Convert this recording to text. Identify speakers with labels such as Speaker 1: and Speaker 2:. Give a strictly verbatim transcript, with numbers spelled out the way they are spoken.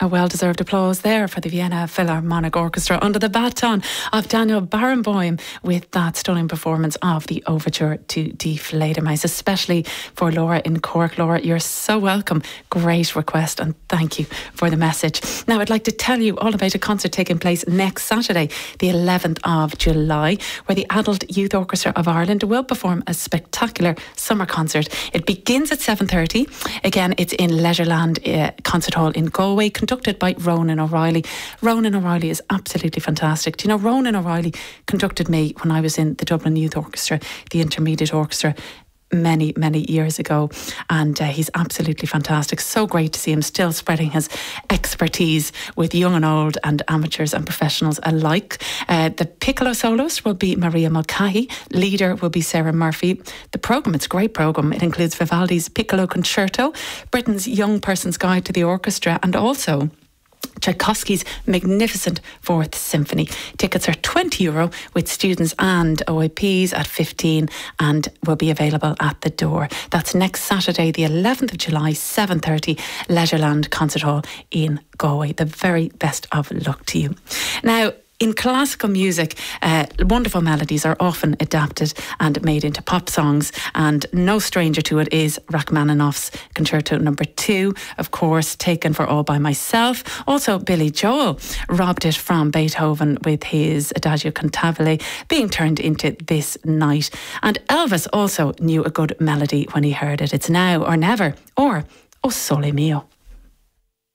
Speaker 1: A well-deserved applause there for the Vienna Philharmonic Orchestra under the baton of Daniel Barenboim with that stunning performance of the Overture to Die Fledermaus, especially for Laura in Cork. Laura, you're so welcome. Great request and thank you for the message. Now, I'd like to tell you all about a concert taking place next Saturday, the eleventh of July, where the Adult Youth Orchestra of Ireland will perform a spectacular summer concert. It begins at seven thirty. Again, it's in Leisureland uh, Concert Hall in Galway, conducted by Ronan O'Reilly. Ronan O'Reilly is absolutely fantastic. Do you know, Ronan O'Reilly conducted me when I was in the Dublin Youth Orchestra, the Intermediate Orchestra, many, many years ago. And uh, he's absolutely fantastic. So great to see him still spreading his expertise with young and old and amateurs and professionals alike. Uh, the piccolo soloist will be Maria Mulcahy. Leader will be Sarah Murphy. The programme, it's a great programme. It includes Vivaldi's Piccolo Concerto, Britain's Young Person's Guide to the Orchestra, and also Tchaikovsky's magnificent Fourth Symphony. Tickets are twenty euro with students and O I Ps at fifteen and will be available at the door. That's next Saturday, the eleventh of July, seven thirty, Leisureland Concert Hall in Galway. The very best of luck to you. Now, in classical music, uh, wonderful melodies are often adapted and made into pop songs, and no stranger to it is Rachmaninoff's Concerto Number Two, of course, taken for All by Myself. Also, Billy Joel robbed it from Beethoven with his Adagio Cantabile being turned into This Night. And Elvis also knew a good melody when he heard it. It's Now or Never, or O Sole Mio.